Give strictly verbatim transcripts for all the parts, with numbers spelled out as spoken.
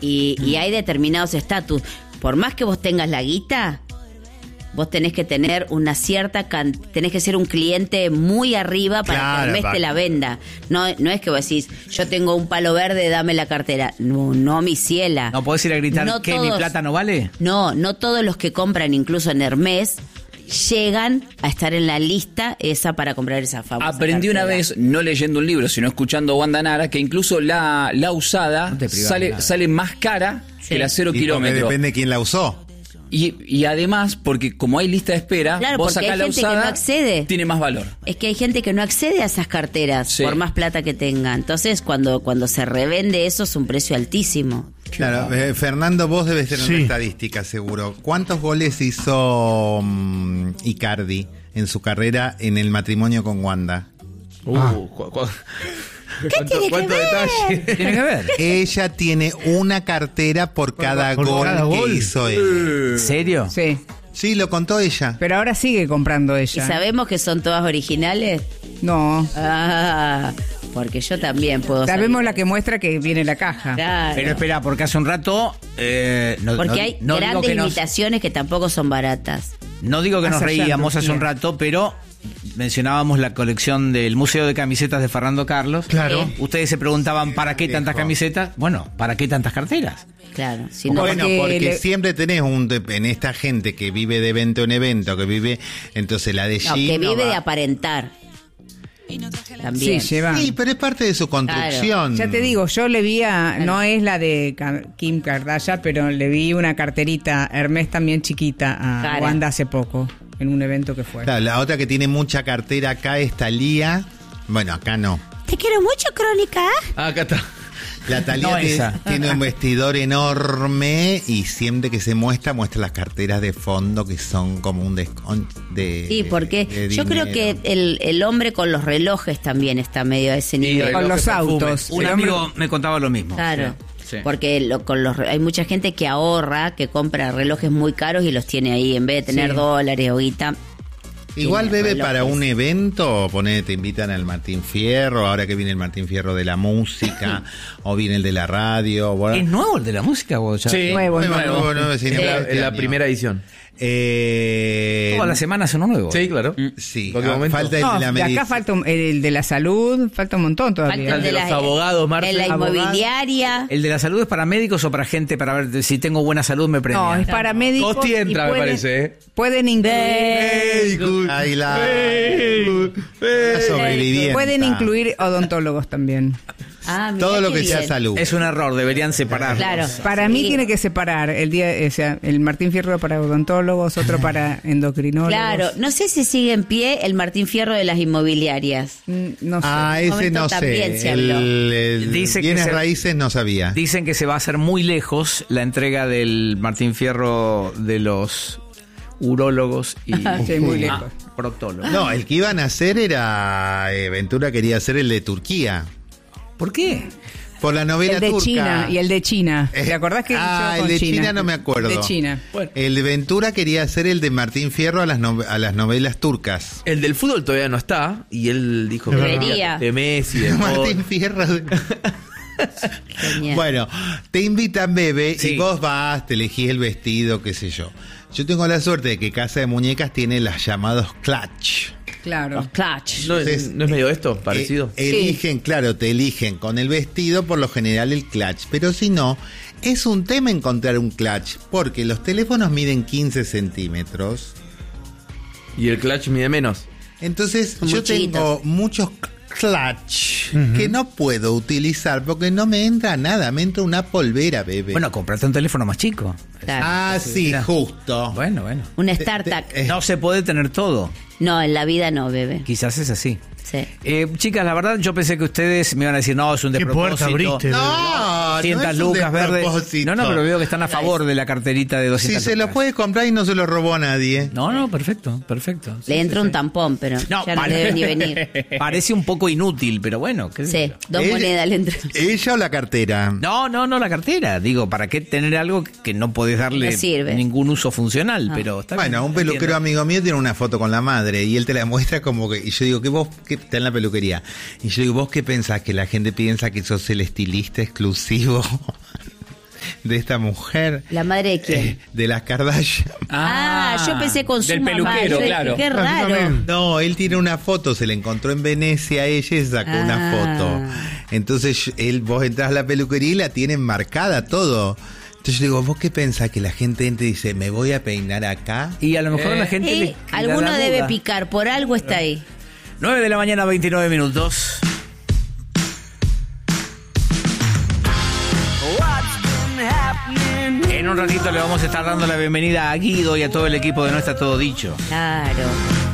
Y, y hay determinados estatus. Por más que vos tengas la guita, vos tenés que tener una cierta can- tenés que ser un cliente muy arriba para Claro, que Hermes para- te la venda. No, no es que vos decís, yo tengo un palo verde, dame la cartera. No, no, mi ciela. ¿No podés ir a gritar No que mi todos- plata no vale? No, no todos los que compran incluso en Hermes llegan a estar en la lista esa para comprar esa famosa Aprendí una cartera. vez, no leyendo un libro, sino escuchando a Wanda Nara, que incluso la, la usada No te privás de sale, nada. sale más cara Sí. que la cero Y porque kilómetros. depende de quién la usó. Y, y además, porque como hay lista de espera, Claro, vos porque sacás hay la gente que usada, no accede. tiene más valor. Es que hay gente que no accede a esas carteras Sí. por más plata que tenga. Entonces, cuando, cuando se revende eso es un precio altísimo. Claro, eh, Fernando, vos debes tener Sí. una estadística seguro. ¿Cuántos goles hizo mm, Icardi en su carrera en el matrimonio con Wanda? Uh, Ah. cu- cu- ¿Qué ¿Cuánto, tiene que cuánto ver? detalle? Tiene que ver. Ella tiene una cartera por cada por gol cada que gol. hizo él. ¿En serio? Sí, Sí, lo contó ella. pero ahora sigue comprando ¿Y ella. sabemos que son todas originales? No, Ah, porque yo también puedo sabemos salir. la que muestra que viene la caja. Claro. Pero espera, porque hace un rato... eh, no, Porque no- hay no digo grandes que nos- imitaciones que tampoco son baratas. No digo que nos Hace ya reíamos hace un Lucía. rato, pero mencionábamos la colección del Museo de Camisetas de Fernando Carlos. Claro. Sí. Ustedes se preguntaban, ¿para qué tantas Viejo. camisetas? Bueno, ¿para qué tantas carteras? Claro. Si no, Bueno, porque porque le- siempre tenés un de- en esta gente que vive de evento en evento, que vive, entonces la de no, G que no vive va. de aparentar. También. Sí, lleva. Sí, pero es parte de su construcción. Ya te digo, yo le vi a, no es la de Ka- Kim Kardashian, pero le vi una carterita Hermes también chiquita a Cara. Wanda hace poco, en un evento que fue. Claro, la otra que tiene mucha cartera acá es Thalía. Bueno, acá no. Te quiero mucho, Crónica. Ah, acá está. La Thalía No tiene, esa. tiene un vestidor enorme y siempre que se muestra, muestra las carteras de fondo que son como un descon de Sí, porque de yo creo dinero. que el, el hombre con los relojes también está medio a ese nivel. reloj. Con los perfume. autos. Un El hombre- amigo me contaba lo mismo. Claro. Sí. Porque lo- con los re- hay mucha gente que ahorra, que compra relojes muy caros y los tiene ahí en vez de tener Sí. dólares o guita. Igual, tiene bebe, relojes. para un evento, ponele, te invitan al Martín Fierro, ahora que viene el Martín Fierro de la música, o viene el de la radio. Bueno. ¿Es nuevo el de la música? vos ya? Sí, Nuevo, Nuevo, nuevo. nuevo, nuevo, sí, en la, este en la año. primera edición. Eh, Todas las semanas uno nuevo. Sí, claro. Sí, En cualquier ah, momento. falta el No, de la de acá medici- falta un- el de la salud, falta un montón todavía. Falta El de los abogados, Marce. En la Abogado. inmobiliaria. ¿El de la salud es para médicos o para gente para ver si tengo buena salud me premia? No, es para médicos. Costi y entra, me pueden- parece, ¿eh? Pueden incluir, Ay, la, la sobreviviente. pueden incluir odontólogos también. Ah, mirá todo lo qué que sea bien. salud. Es un error, deberían separar. Claro. Para mí Sí. tiene que separar el día, o sea, el Martín Fierro para odontólogos, otro para endocrinólogos. Claro, no sé si sigue en pie el Martín Fierro de las inmobiliarias. Mm, No sé. Ah, En un ese momento no también sé. se habló. El, el Dice que bienes se- raíces no sabía. Dicen que se va a hacer muy lejos la entrega del Martín Fierro de los urólogos y Sí, muy lejos. Ah, proctólogos. No, el que iban a hacer era. eh, Ventura quería hacer el de Turquía. ¿Por qué? Por la novela El de turca. China y el de China. Eh, ¿Te acordás que Ah, hizo el con de China? no me acuerdo. De China. El de Ventura quería hacer el de Martín Fierro a las, no- a las novelas turcas. El del fútbol todavía no está y él dijo que Debería. de Messi, de Martín Fierro. Genial. Bueno, te invitan, bebé, Sí. y vos vas, te elegís el vestido, qué sé yo. Yo tengo la suerte de que Casa de Muñecas tiene los llamados clutch. Claro. Los clutch. ¿No, es- Entonces, ¿No es medio esto? Parecido. Eh, eligen, claro, te eligen con el vestido, por lo general el clutch. Pero si no, es un tema encontrar un clutch, porque los teléfonos miden quince centímetros. Y el clutch mide menos. Entonces Son yo muy chiquitos. tengo muchos clutch que no puedo utilizar porque no me entra nada, me entra una polvera, bebé. Bueno, comprate un teléfono más chico. Claro. ah, sí, mira. justo. Bueno, bueno. Un StarTAC. eh, No se puede tener todo. No, en la vida no, bebé. Quizás es así. Sí. Eh, chicas, la verdad yo pensé que ustedes me iban a decir, no, es un ¿Qué puerta despropósito. abriste? No, doscientas no es un lucas verdes. despropósito. No, no, pero veo que están a favor de la carterita de Si doscientas se lo lucas. puede comprar y no se lo robó a nadie. No, no, perfecto, perfecto. Sí, Le entra sí, un tampón, pero No, ya no vale. debe ni venir. Parece un poco inútil, pero bueno. qué sé Sí, yo. dos Ella- monedas le entran. ¿Ella o la cartera? No, no, no la cartera. Digo, ¿para qué tener algo que no podés darle No sirve. ningún uso funcional? Ah. Pero está Bueno, bien, un peluquero entiendo. amigo mío tiene una foto con la madre y él te la muestra como que... Y yo digo, ¿qué vos qué está en la peluquería? Y yo digo, ¿vos qué pensás? ¿Que la gente piensa que sos el estilista exclusivo? de esta mujer. ¿La madre de quién? Eh, de las Kardashian. Ah, yo pensé con su del mamá. peluquero, Yo- claro. Qué Ah, yo raro. también. No, él tiene una foto, se le encontró en Venecia a ella y sacó Ah. una foto. Entonces él, vos entras a la peluquería y la tienen marcada todo. Entonces yo digo, ¿vos qué pensás? Que la gente entra y dice, me voy a peinar acá. Y a lo mejor la gente... Eh, le- le da alguno la debe duda. picar, por algo está ahí. nueve de la mañana, veintinueve minutos. En un ratito le vamos a estar dando la bienvenida a Guido y a todo el equipo de No Está Todo Dicho. Claro.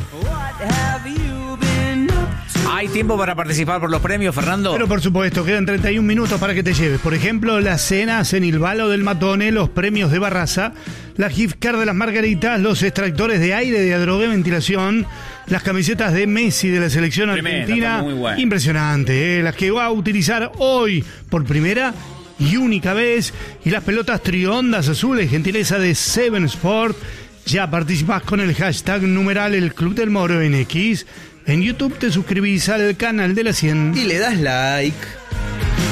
¿Hay tiempo para participar por los premios, Fernando? Pero por supuesto, quedan treinta y un minutos para que te lleves. Por ejemplo, las cenas en el Balo del Matone, los premios de Barraza, la gift card de las Margaritas, los extractores de aire de Adrogué Ventilación, las camisetas de Messi de la selección Tremenda, argentina. está muy buena. Impresionante, ¿eh? Las que va a utilizar hoy por primera y única vez. Y las pelotas triondas azules, gentileza de Seven Sport. Ya participás con el hashtag numeral El Club del Moro en X. En YouTube te suscribís al canal de la cien. Y le das like.